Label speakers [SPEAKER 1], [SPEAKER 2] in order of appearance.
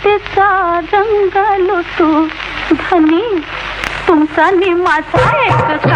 [SPEAKER 1] मस्तीचा रंग लुटू धनी तुमचा नि माझा एक